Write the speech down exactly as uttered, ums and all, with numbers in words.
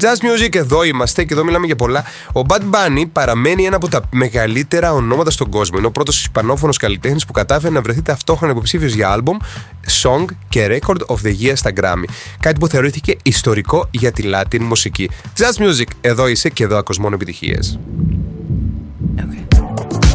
Just Music, εδώ είμαστε και εδώ μιλάμε για πολλά. Ο Bad Bunny παραμένει ένα από τα μεγαλύτερα ονόματα στον κόσμο. Είναι ο πρώτος ισπανόφωνος καλλιτέχνης που κατάφερε να βρεθεί ταυτόχρονα υποψήφιος για άλμπομ, song και record of the year στα Grammy. Κάτι που θεωρήθηκε ιστορικό για τη Latin μουσική. Just Music, εδώ είσαι και εδώ ακούς μόνο επιτυχίες.